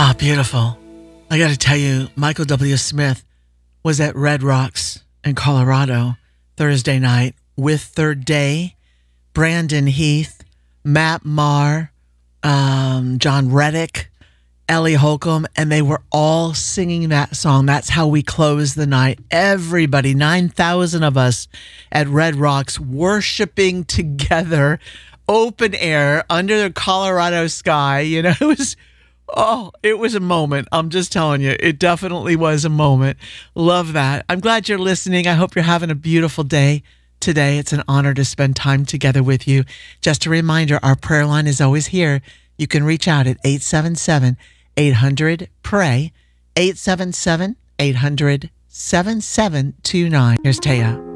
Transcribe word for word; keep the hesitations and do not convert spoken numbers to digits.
Ah, beautiful. I got to tell you, Michael W. Smith was at Red Rocks in Colorado Thursday night with Third Day, Brandon Heath, Matt Maher, um, John Reddick, Ellie Holcomb, and they were all singing that song. That's how we closed the night. Everybody, nine thousand of us at Red Rocks, worshiping together, open air, under the Colorado sky. You know, it was... Oh, it was a moment. I'm just telling you, it definitely was a moment. Love that. I'm glad you're listening. I hope you're having a beautiful day today. It's an honor to spend time together with you. Just a reminder, our prayer line is always here. You can reach out at eight seven seven, eight hundred, P R A Y, eight seven seven, eight hundred, seven seven two nine. Here's Taya.